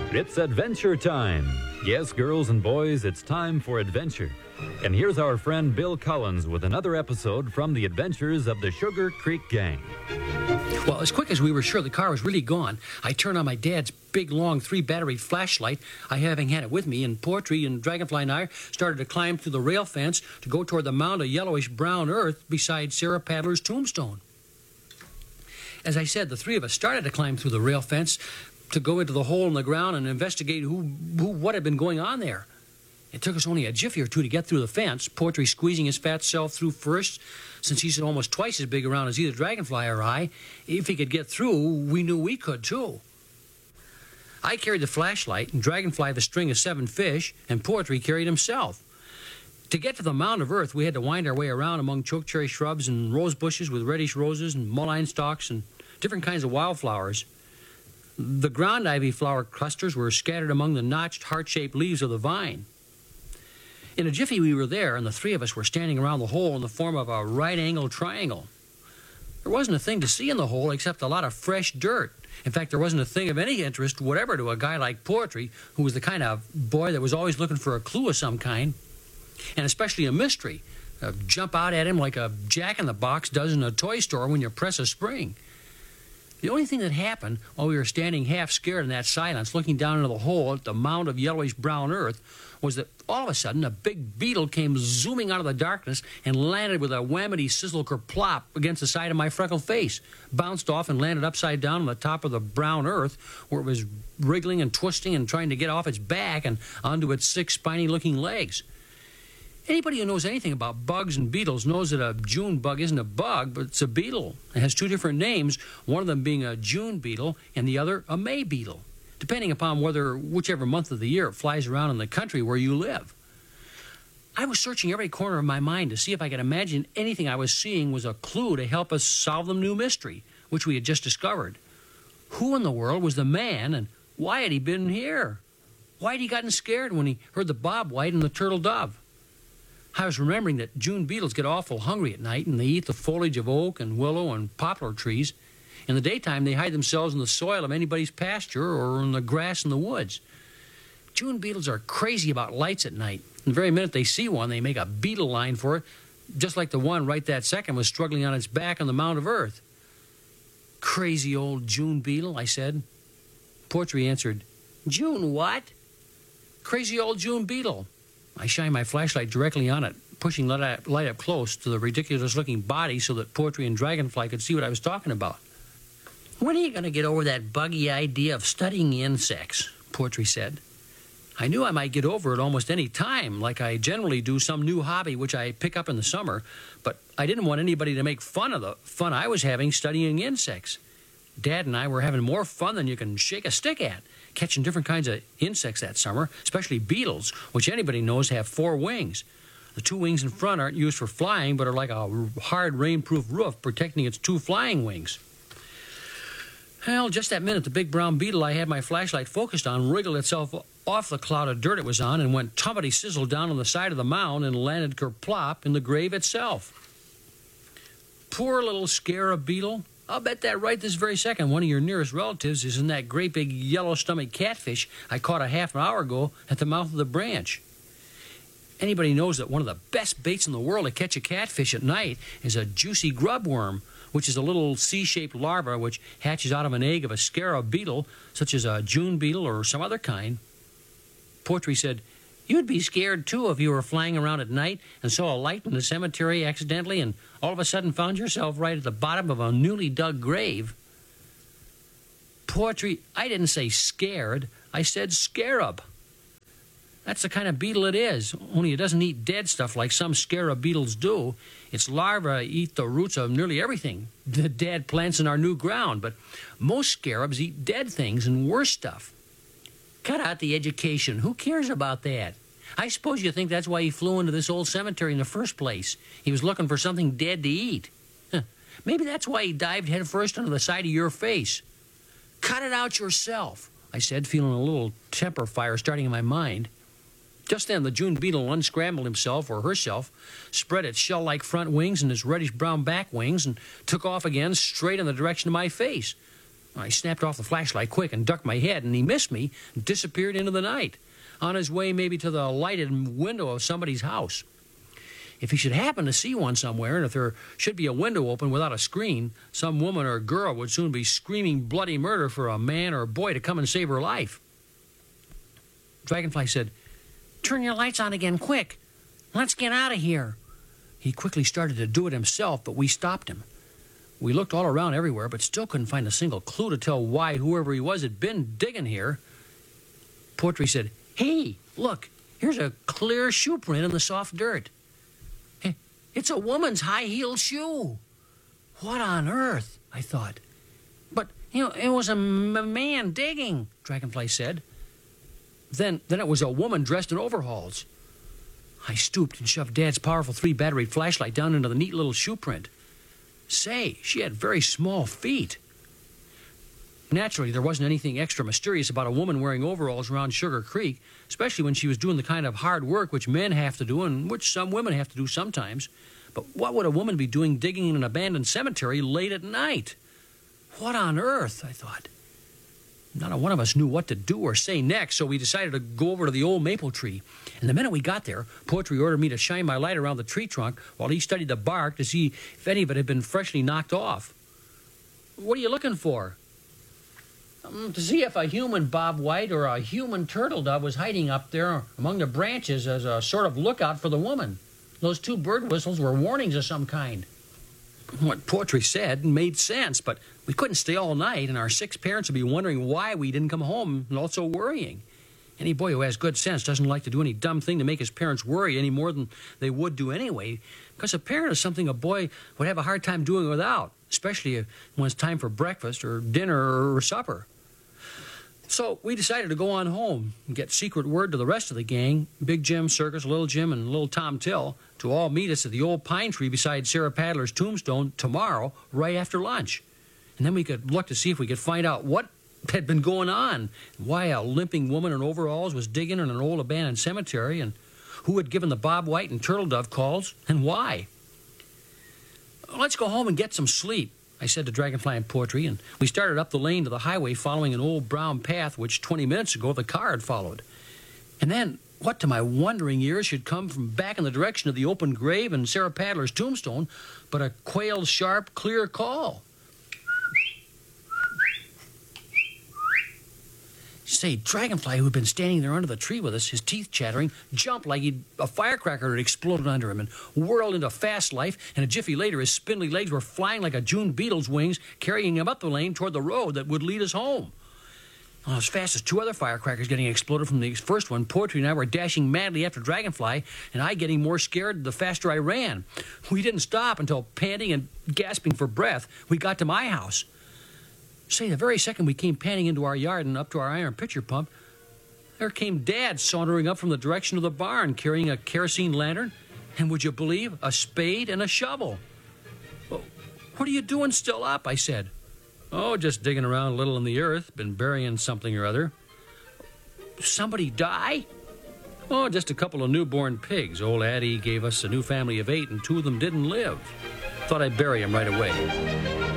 It's adventure time. Yes, girls and boys, it's time for adventure. And here's our friend Bill Collins with another episode from the adventures of the Sugar Creek Gang. Well, as quick as we were sure the car was really gone, I turned on my dad's big, long 3-battery flashlight, I having had it with me, and Portree and Dragonfly and I started to climb through the rail fence to go toward the mound of yellowish-brown earth beside Sarah Paddler's tombstone. As I said, the three of us started to climb through the rail fence to go into the hole in the ground and investigate what had been going on there. It took us only a jiffy or two to get through the fence, Portree squeezing his fat self through first, since he's almost twice as big around as either Dragonfly or I. If he could get through, we knew we could, too. I carried the flashlight, and Dragonfly the string of 7 fish, and Portree carried himself. To get to the mound of earth, we had to wind our way around among chokecherry shrubs and rose bushes with reddish roses and mullein stalks and different kinds of wildflowers. The ground ivy flower clusters were scattered among the notched, heart-shaped leaves of the vine. In a jiffy we were there, and the three of us were standing around the hole in the form of a right-angled triangle. There wasn't a thing to see in the hole except a lot of fresh dirt. In fact, there wasn't a thing of any interest whatever to a guy like Portree, who was the kind of boy that was always looking for a clue of some kind, and especially a mystery. Jump out at him like a jack-in-the-box does in a toy store when you press a spring. The only thing that happened while we were standing half scared in that silence, looking down into the hole at the mound of yellowish-brown earth, was that all of a sudden a big beetle came zooming out of the darkness and landed with a whammity sizzle kerplop against the side of my freckled face, bounced off and landed upside down on the top of the brown earth, where it was wriggling and twisting and trying to get off its back and onto its 6 spiny-looking legs. Anybody who knows anything about bugs and beetles knows that a June bug isn't a bug, but it's a beetle. It has 2 different names, one of them being a June beetle and the other a May beetle, depending upon whichever month of the year it flies around in the country where you live. I was searching every corner of my mind to see if I could imagine anything I was seeing was a clue to help us solve the new mystery, which we had just discovered. Who in the world was the man, and why had he been here? Why had he gotten scared when he heard the bobwhite and the turtle dove? I was remembering that June beetles get awful hungry at night, and they eat the foliage of oak and willow and poplar trees. In the daytime, they hide themselves in the soil of anybody's pasture or in the grass in the woods. June beetles are crazy about lights at night. And the very minute they see one, they make a beetle line for it, just like the one right that second was struggling on its back on the mound of earth. Crazy old June beetle, I said. Portree answered, June what? Crazy old June beetle. I shined my flashlight directly on it, pushing light up close to the ridiculous-looking body so that Portree and Dragonfly could see what I was talking about. When are you going to get over that buggy idea of studying insects? Portree said. I knew I might get over it almost any time, like I generally do some new hobby which I pick up in the summer, but I didn't want anybody to make fun of the fun I was having studying insects. Dad and I were having more fun than you can shake a stick at, catching different kinds of insects that summer, especially beetles, which anybody knows have 4 wings. The 2 wings in front aren't used for flying, but are like a hard rainproof roof protecting its 2 flying wings. Well, just that minute, the big brown beetle I had my flashlight focused on wriggled itself off the cloud of dirt it was on and went tumbity-sizzle down on the side of the mound and landed kerplop in the grave itself. Poor little scarab beetle. I'll bet that right this very second one of your nearest relatives is in that great big yellow-stomached catfish I caught a half an hour ago at the mouth of the branch. Anybody knows that one of the best baits in the world to catch a catfish at night is a juicy grub worm, which is a little C-shaped larva which hatches out of an egg of a scarab beetle, such as a June beetle or some other kind. Portree said, You'd be scared, too, if you were flying around at night and saw a light in the cemetery accidentally and all of a sudden found yourself right at the bottom of a newly dug grave. Portree, I didn't say scared. I said scarab. That's the kind of beetle it is, only it doesn't eat dead stuff like some scarab beetles do. Its larvae eat the roots of nearly everything, the dead plants in our new ground, but most scarabs eat dead things and worse stuff. Cut out the education. Who cares about that? I suppose you think that's why he flew into this old cemetery in the first place. He was looking for something dead to eat. Maybe that's why he dived headfirst onto the side of your face. Cut it out yourself, I said, feeling a little temper fire starting in my mind. Just then, the June beetle unscrambled himself or herself, spread its shell-like front wings and its reddish-brown back wings, and took off again straight in the direction of my face. I snapped off the flashlight quick and ducked my head, and he missed me and disappeared into the night, on his way maybe to the lighted window of somebody's house. If he should happen to see one somewhere, and if there should be a window open without a screen, some woman or girl would soon be screaming bloody murder for a man or a boy to come and save her life. Dragonfly said, "Turn your lights on again, quick. Let's get out of here." He quickly started to do it himself, but we stopped him. We looked all around everywhere, but still couldn't find a single clue to tell why whoever he was had been digging here. Portree said, "Hey, look, here's a clear shoe print in the soft dirt. Hey, it's a woman's high-heeled shoe." What on earth? I thought. But, it was a man digging, Dragonfly said. Then it was a woman dressed in overalls. I stooped and shoved Dad's powerful 3-battery flashlight down into the neat little shoe print. Say, she had very small feet. Naturally, there wasn't anything extra mysterious about a woman wearing overalls around Sugar Creek, especially when she was doing the kind of hard work which men have to do and which some women have to do sometimes. But what would a woman be doing digging in an abandoned cemetery late at night? What on earth? I thought. Not a one of us knew what to do or say next, so we decided to go over to the old maple tree. And the minute we got there, Portree ordered me to shine my light around the tree trunk while he studied the bark to see if any of it had been freshly knocked off. "What are you looking for?" "To see if a human bobwhite or a human turtle dove was hiding up there among the branches as a sort of lookout for the woman. Those 2 bird whistles were warnings of some kind." What Portree said made sense, but we couldn't stay all night, and our 6 parents would be wondering why we didn't come home and also worrying. Any boy who has good sense doesn't like to do any dumb thing to make his parents worry any more than they would do anyway, because a parent is something a boy would have a hard time doing without, especially when it's time for breakfast or dinner or supper. So we decided to go on home and get secret word to the rest of the gang, Big Jim, Circus, Little Jim, and Little Tom Till, to all meet us at the old pine tree beside Sarah Padler's tombstone tomorrow, right after lunch. And then we could look to see if we could find out what had been going on, why a limping woman in overalls was digging in an old abandoned cemetery, and who had given the bobwhite and turtle dove calls, and why. "Let's go home and get some sleep," I said to Dragonfly and Portree, and we started up the lane to the highway following an old brown path which 20 minutes ago the car had followed. And then, what to my wondering ears should come from back in the direction of the open grave and Sarah Padler's tombstone but a quail's sharp, clear call. Say, Dragonfly, who had been standing there under the tree with us, his teeth chattering, jumped like a firecracker had exploded under him and whirled into fast life, and a jiffy later his spindly legs were flying like a June beetle's wings, carrying him up the lane toward the road that would lead us home. Well, as fast as 2 other firecrackers getting exploded from the first one, Portree and I were dashing madly after Dragonfly, and I getting more scared the faster I ran. We didn't stop until, panting and gasping for breath, we got to my house. Say, the very second we came panting into our yard and up to our iron pitcher pump, there came Dad sauntering up from the direction of the barn, carrying a kerosene lantern, and would you believe, a spade and a shovel. "Well, what are you doing still up?" I said. "Oh, just digging around a little in the earth, been burying something or other." "Somebody die?" "Oh, just a couple of newborn pigs. Old Addie gave us a new family of 8, and 2 of them didn't live. Thought I'd bury them right away."